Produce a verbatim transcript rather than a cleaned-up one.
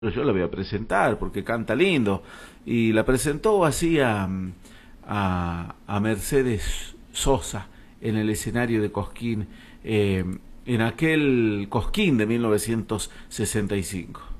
yo la voy a presentar porque canta lindo. Y la presentó así a, a, a Mercedes Sosa en el escenario de Cosquín, eh, en aquel Cosquín de mil novecientos sesenta y cinco.